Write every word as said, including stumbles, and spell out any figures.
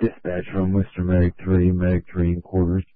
Dispatch from Worcester Medic three, Medic three in quarters.